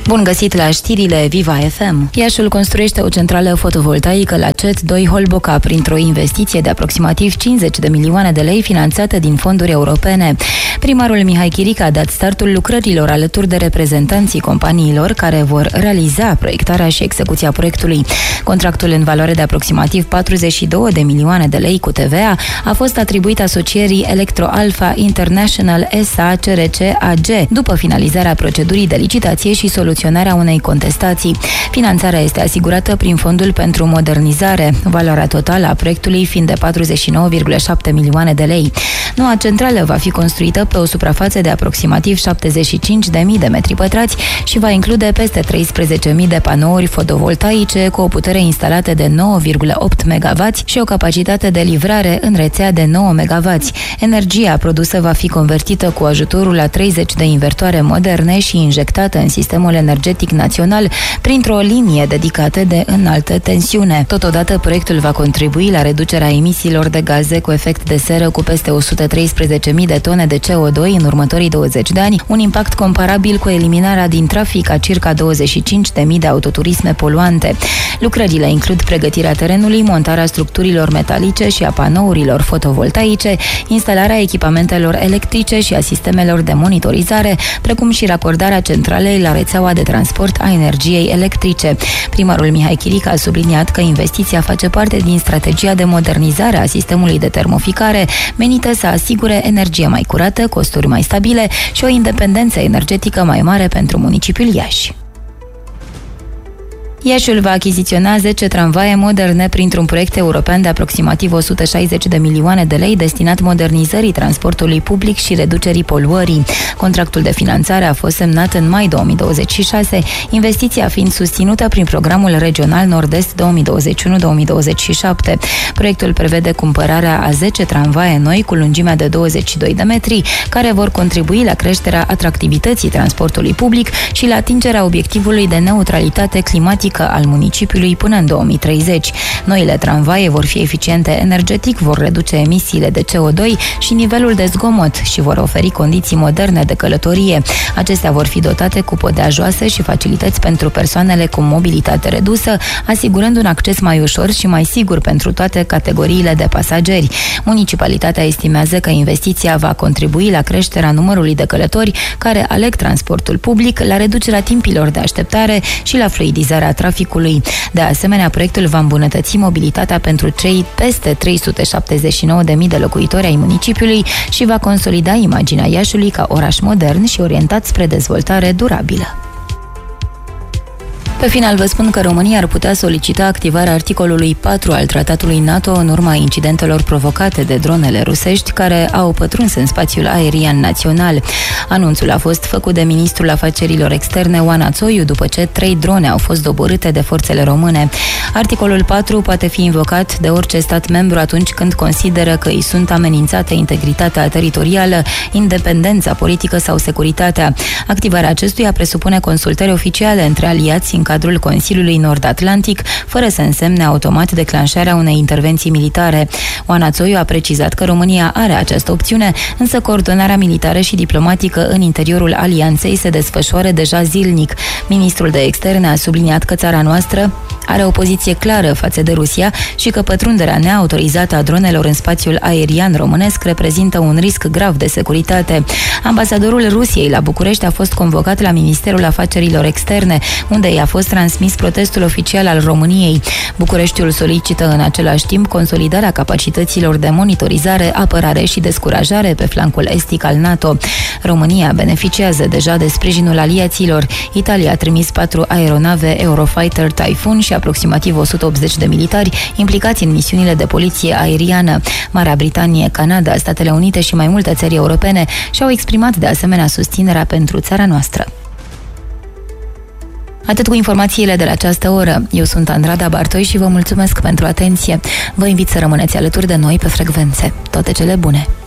Bun găsit la știrile Viva FM. Iașiul construiește o centrală fotovoltaică la CET 2 Holboca printr-o investiție de aproximativ 50 de milioane de lei finanțată din fonduri europene. Primarul Mihai Chirică a dat startul lucrărilor alături de reprezentanții companiilor care vor realiza proiectarea și execuția proiectului. Contractul în valoare de aproximativ 42 de milioane de lei cu TVA a fost atribuit asocierii Electro Alpha International SA CRC AG după finalizarea procedurii de licitație și soluționarea unei contestații. Finanțarea este asigurată prin Fondul pentru Modernizare, valoarea totală a proiectului fiind de 49,7 milioane de lei. Noua centrală va fi construită pe o suprafață de aproximativ 75.000 de metri pătrați și va include peste 13.000 de panouri fotovoltaice cu o putere instalată de 9,8 MW și o capacitate de livrare în rețea de 9 MW. Energia produsă va fi convertită cu ajutorul la 30 de invertoare moderne și injectată în sistemul energetic național printr-o linie dedicată de înaltă tensiune. Totodată, proiectul va contribui la reducerea emisiilor de gaze cu efect de seră cu peste 113.000 de tone de CO2 în următorii 20 de ani, un impact comparabil cu eliminarea din trafic a circa 25.000 de autoturisme poluante. Lucrările includ pregătirea terenului, montarea structurilor metalice și a panourilor fotovoltaice, instalarea echipamentelor electrice și a sistemelor de monitorizare, precum și racordarea centralei la rețeaua de transport a energiei electrice. Primarul Mihai Chirică a subliniat că investiția face parte din strategia de modernizare a sistemului de termoficare, menită să asigure energie mai curată, costuri mai stabile și o independență energetică mai mare pentru municipiul Iași. Iașiul va achiziționa 10 tramvaie moderne printr-un proiect european de aproximativ 160 de milioane de lei destinat modernizării transportului public și reducerii poluării. Contractul de finanțare a fost semnat în mai 2026, investiția fiind susținută prin programul regional Nord-Est 2021-2027. Proiectul prevede cumpărarea a 10 tramvaie noi cu lungimea de 22 de metri, care vor contribui la creșterea atractivității transportului public și la atingerea obiectivului de neutralitate climatică al municipiului până în 2030. Noile tramvaie vor fi eficiente energetic, vor reduce emisiile de CO2 și nivelul de zgomot și vor oferi condiții moderne de călătorie. Acestea vor fi dotate cu podea joasă și facilități pentru persoanele cu mobilitate redusă, asigurând un acces mai ușor și mai sigur pentru toate categoriile de pasageri. Municipalitatea estimează că investiția va contribui la creșterea numărului de călători care aleg transportul public, la reducerea timpilor de așteptare și la fluidizarea traficului. De asemenea, proiectul va îmbunătăți mobilitatea pentru cei peste 379.000 de locuitori ai municipiului și va consolida imaginea Iașiului ca oraș modern și orientat spre dezvoltare durabilă. Pe final vă spun că România ar putea solicita activarea articolului 4 al tratatului NATO în urma incidentelor provocate de dronele rusești care au pătruns în spațiul aerian național. Anunțul a fost făcut de ministrul afacerilor externe Oana Țoiu după ce 3 drone au fost doborâte de forțele române. Articolul 4 poate fi invocat de orice stat membru atunci când consideră că îi sunt amenințate integritatea teritorială, independența politică sau securitatea. Activarea acestuia presupune consultări oficiale între aliați în cadrul Consiliului Nord-Atlantic, fără să însemne automat declanșarea unei intervenții militare. Oana Țoiu a precizat că România are această opțiune, însă coordonarea militară și diplomatică în interiorul alianței se desfășoară deja zilnic. Ministrul de Externe a subliniat că țara noastră are o poziție clară față de Rusia și că pătrunderea neautorizată a dronelor în spațiul aerian românesc reprezintă un risc grav de securitate. Ambasadorul Rusiei la București a fost convocat la Ministerul Afacerilor Externe, unde i-a fost transmis protestul oficial al României. Bucureștiul solicită în același timp consolidarea capacităților de monitorizare, apărare și descurajare pe flancul estic al NATO. România beneficiază deja de sprijinul aliaților. Italia a trimis 4 aeronave Eurofighter Typhoon și aproximativ 180 de militari implicați în misiunile de poliție aeriană. Marea Britanie, Canada, Statele Unite și mai multe țări europene și-au exprimat de asemenea susținerea pentru țara noastră. Atât cu informațiile de la această oră. Eu sunt Andrada Bartoi și vă mulțumesc pentru atenție. Vă invit să rămâneți alături de noi pe frecvențe. Toate cele bune!